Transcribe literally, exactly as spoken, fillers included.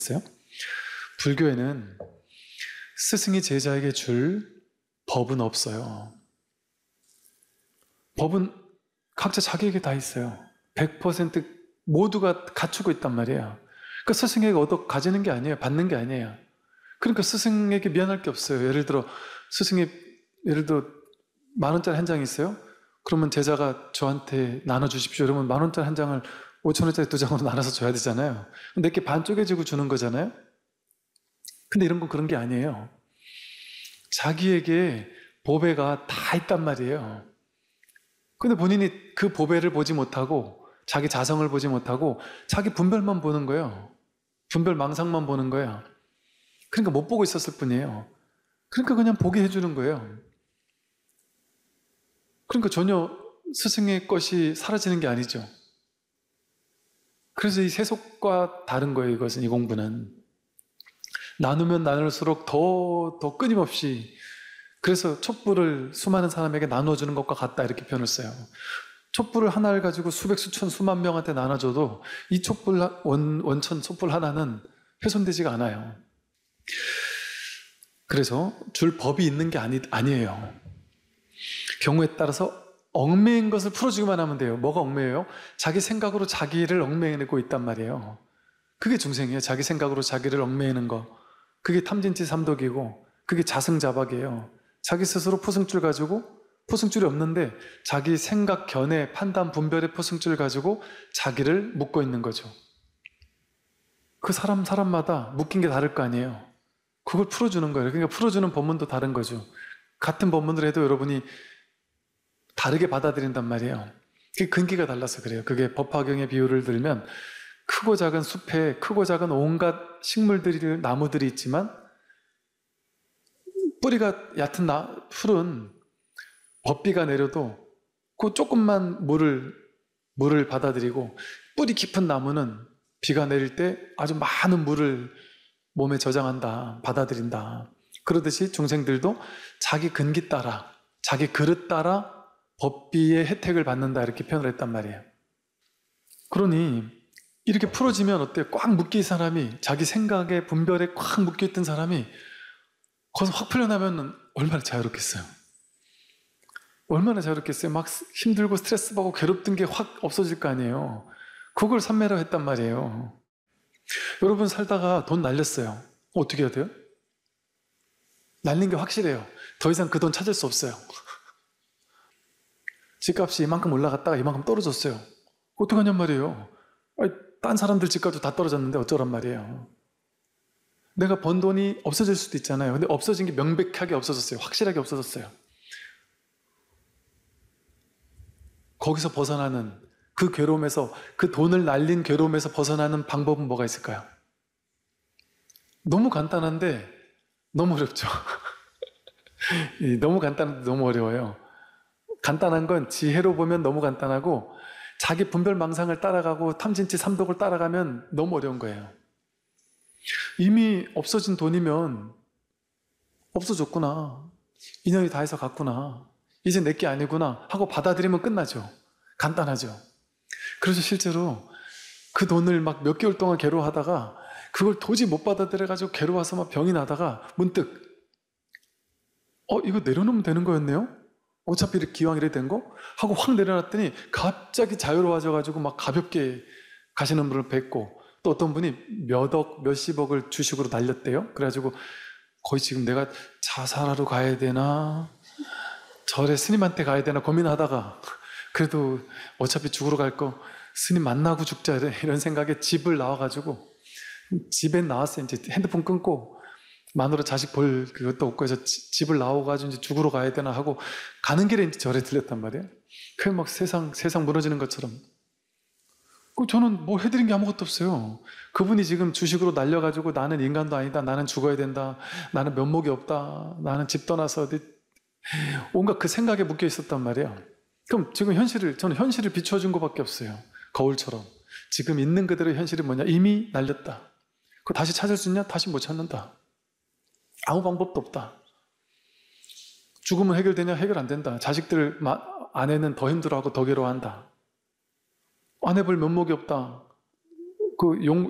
있어요? 불교에는 스승이 제자에게 줄 법은 없어요. 법은 각자 자기에게 다 있어요. 백 퍼센트 모두가 갖추고 있단 말이에요. 그러니까 스승에게 얻어 가지는 게 아니에요. 받는 게 아니에요. 그러니까 스승에게 미안할 게 없어요. 예를 들어 스승이 예를 들어 만 원짜리 한 장이 있어요. 그러면 제자가 저한테 나눠주십시오. 그러면 만 원짜리 한 장을 오천 원짜리 두 장으로 나눠서 줘야 되잖아요. 내게 반 쪼개지고 주는 거잖아요. 근데 이런 건 그런 게 아니에요. 자기에게 보배가 다 있단 말이에요. 근데 본인이 그 보배를 보지 못하고 자기 자성을 보지 못하고 자기 분별만 보는 거예요. 분별 망상만 보는 거예요. 그러니까 못 보고 있었을 뿐이에요. 그러니까 그냥 보게 해주는 거예요. 그러니까 전혀 스승의 것이 사라지는 게 아니죠. 그래서 이 세속과 다른 거예요. 이것은, 이 공부는. 나누면 나눌수록 더, 더 끊임없이, 그래서 촛불을 수많은 사람에게 나눠주는 것과 같다, 이렇게 표현을 써요. 촛불을 하나를 가지고 수백, 수천, 수만 명한테 나눠줘도 이 촛불, 원, 원천 촛불 하나는 훼손되지가 않아요. 그래서 줄 법이 있는 게 아니, 아니에요. 경우에 따라서 얽매인 것을 풀어주기만 하면 돼요. 뭐가 얽매여요? 자기 생각으로 자기를 얽매이고 있단 말이에요. 그게 중생이에요. 자기 생각으로 자기를 얽매이는 거. 그게 탐진치 삼독이고 그게 자승자박이에요. 자기 스스로 포승줄 가지고, 포승줄이 없는데 자기 생각, 견해, 판단, 분별의 포승줄 가지고 자기를 묶고 있는 거죠. 그 사람 사람마다 묶인 게 다를 거 아니에요. 그걸 풀어주는 거예요. 그러니까 풀어주는 법문도 다른 거죠. 같은 법문을 해도 여러분이 다르게 받아들인단 말이에요. 그게 근기가 달라서 그래요. 그게 법화경의 비유를 들면 크고 작은 숲에 크고 작은 온갖 식물들이, 나무들이 있지만 뿌리가 얕은 나, 풀은 법비가 내려도 그 조금만 물을, 물을 받아들이고, 뿌리 깊은 나무는 비가 내릴 때 아주 많은 물을 몸에 저장한다, 받아들인다. 그러듯이 중생들도 자기 근기 따라, 자기 그릇 따라 법비의 혜택을 받는다, 이렇게 표현을 했단 말이에요. 그러니 이렇게 풀어지면 어때요? 꽉 묶인 사람이, 자기 생각에 분별에 꽉 묶여있던 사람이 거기서 확 풀려나면 얼마나 자유롭겠어요? 얼마나 자유롭겠어요? 막 힘들고 스트레스 받고 괴롭던 게 확 없어질 거 아니에요. 그걸 삼매라 했단 말이에요. 여러분 살다가 돈 날렸어요. 어떻게 해야 돼요? 날린 게 확실해요. 더 이상 그 돈 찾을 수 없어요. 집값이 이만큼 올라갔다가 이만큼 떨어졌어요. 어떡하냔 말이에요. 아니, 딴 사람들 집값도 다 떨어졌는데 어쩌란 말이에요. 내가 번 돈이 없어질 수도 있잖아요. 근데 없어진 게 명백하게 없어졌어요. 확실하게 없어졌어요. 거기서 벗어나는, 그 괴로움에서, 그 돈을 날린 괴로움에서 벗어나는 방법은 뭐가 있을까요? 너무 간단한데 너무 어렵죠. 너무 간단한데 너무 어려워요. 간단한 건 지혜로 보면 너무 간단하고, 자기 분별 망상을 따라가고 탐진치 삼독을 따라가면 너무 어려운 거예요. 이미 없어진 돈이면 없어졌구나, 인연이 다 해서 갔구나, 이제 내게 아니구나 하고 받아들이면 끝나죠. 간단하죠. 그래서 실제로 그 돈을 막 몇 개월 동안 괴로워하다가 그걸 도저히 못 받아들여가지고 괴로워서 막 병이 나다가 문득 어 이거 내려놓으면 되는 거였네요? 어차피 이렇게 기왕 이래 된 거? 하고 확 내려놨더니 갑자기 자유로워져가지고 막 가볍게 가시는 분을 뵙고, 또 어떤 분이 몇억, 몇십억을 주식으로 날렸대요. 그래가지고 거의 지금 내가 자살하러 가야 되나, 절에 스님한테 가야 되나 고민하다가 그래도 어차피 죽으러 갈 거 스님 만나고 죽자, 이런 생각에 집을 나와가지고, 집에 나왔어요. 이제 핸드폰 끊고 마누라 자식 볼 그것도 없고 해서 집을 나와가지고 이제 죽으러 가야 되나 하고 가는 길에 이제 절에 들렸단 말이에요. 그냥 막 세상 세상 무너지는 것처럼. 저는 뭐 해드린 게 아무것도 없어요. 그분이 지금 주식으로 날려가지고 나는 인간도 아니다, 나는 죽어야 된다, 나는 면목이 없다, 나는 집 떠나서 어디, 온갖 그 생각에 묶여 있었단 말이에요. 그럼 지금 현실을, 저는 현실을 비춰준 것밖에 없어요. 거울처럼. 지금 있는 그대로 현실이 뭐냐? 이미 날렸다. 그거 다시 찾을 수 있냐? 다시 못 찾는다. 아무 방법도 없다. 죽으면 해결되냐? 해결 안 된다. 자식들, 아내는 더 힘들어하고 더 괴로워한다. 아내 볼 면목이 없다. 그 용,